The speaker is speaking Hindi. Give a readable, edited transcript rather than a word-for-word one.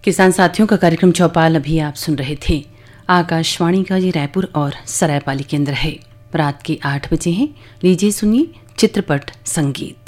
किसान साथियों का कार्यक्रम चौपाल अभी आप सुन रहे थे। आकाशवाणी का ये रायपुर और सरायपाली केंद्र है। रात के 8 बजे हैं। लीजिए सुनिए चित्रपट संगीत।